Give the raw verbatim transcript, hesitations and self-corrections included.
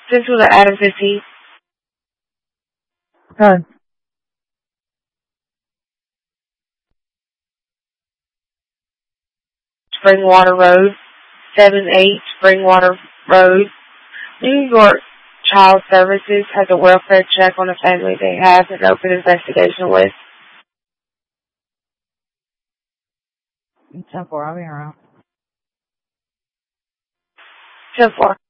Central to Adam fifteen. Good. Springwater Road, seven eight Springwater Road. New York Child Services has a welfare check on a family they have an open investigation with. ten four, I'll be around. ten four.